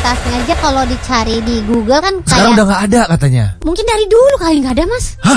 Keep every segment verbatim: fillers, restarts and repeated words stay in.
universitasnya aja kalau dicari di Google kan kayak sekarang udah nggak ada katanya. Mungkin dari dulu kali nggak ada, Mas. Hah?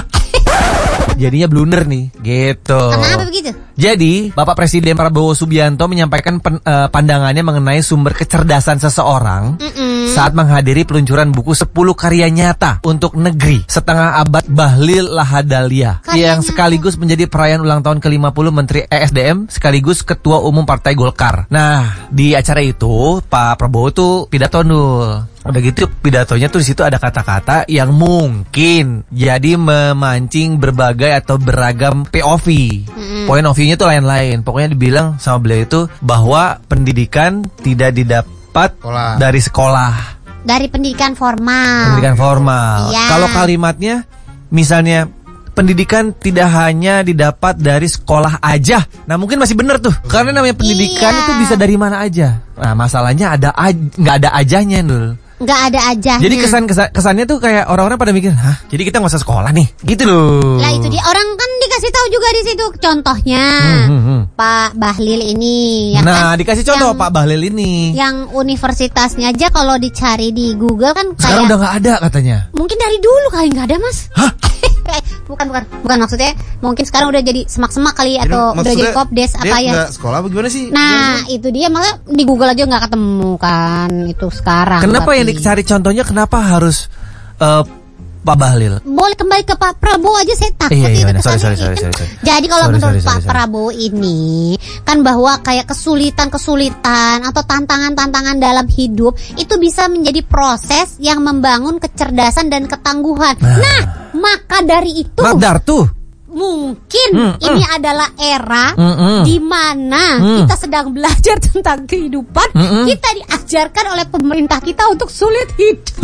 Jadinya blunder nih, gitu. Kenapa begitu? Jadi, Bapak Presiden Prabowo Subianto menyampaikan pen, uh, pandangannya mengenai sumber kecerdasan seseorang Mm-mm. saat menghadiri peluncuran buku sepuluh karya nyata untuk negeri setengah abad Bahlil Lahadalia Karya yang nyata. sekaligus menjadi perayaan ulang tahun ke lima puluh Menteri E S D M sekaligus Ketua Umum Partai Golkar. Nah, di acara itu Pak Prabowo tuh pidato nul. Udah gitu pidatonya tuh di situ ada kata-kata yang mungkin jadi memancing berbagai atau beragam P O V. Mm-hmm. Point of view-nya tuh lain-lain. Pokoknya dibilang sama beliau itu bahwa pendidikan tidak didapat Sekolah. dari sekolah. Dari pendidikan formal. Pendidikan formal. Iya. Kalau kalimatnya misalnya pendidikan tidak hanya didapat dari sekolah aja. Nah mungkin masih benar tuh. Karena namanya pendidikan Iya. itu bisa dari mana aja. Nah masalahnya ada aj- nggak ada ajanya Nul. Nggak ada aja. Jadi kesan, kesan kesannya tuh kayak orang-orang pada mikir, hah? Jadi kita nggak usah sekolah nih, gitu loh. Lah itu dia, orang kan dikasih tahu juga di situ contohnya. Hmm, hmm, hmm. Pak Bahlil ini ya Nah kan? dikasih contoh Yang- Pak Bahlil ini. Yang universitasnya aja kalau dicari di Google kan Sekarang kayak udah nggak ada katanya. mungkin dari dulu kali nggak ada, Mas. Hah? Eh, bukan bukan bukan maksudnya mungkin sekarang udah jadi semak-semak kali atau udah jadi kopdes apa ya. Dia nggak sekolah apa gimana sih? Nah itu dia, maksudnya di Google aja nggak ketemu kan itu sekarang. Kenapa tapi- yang dicari contohnya kenapa harus uh, Pak Bahlil? Boleh kembali ke Pak Prabowo aja, saya takut Iya, iya, itu benar. Sorry, kesannya. sorry, sorry, Kan- sorry, sorry. Jadi kalau Sorry, menurut sorry, Pak sorry, sorry. Prabowo ini kan bahwa kayak kesulitan-kesulitan atau tantangan-tantangan dalam hidup itu bisa menjadi proses yang membangun kecerdasan dan ketangguhan. Nah. Nah, maka dari itu Madar tuh. mungkin Mm, ini adalah era Mm, mm. di mana Mm. kita sedang belajar tentang kehidupan. Mm, mm. Kita diajarkan oleh pemerintah kita untuk sulit hidup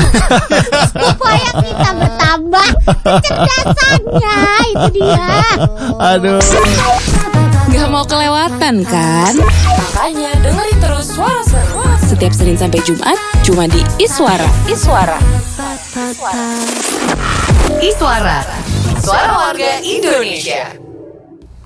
supaya kita bertambah kecerdasannya. Itu dia. Aduh. Gak mau kelewatan kan? Makanya dengerin terus Suara Seru setiap Senin sampai Jumat cuma di Iswara. Iswara. Iswara. Suara warga Indonesia.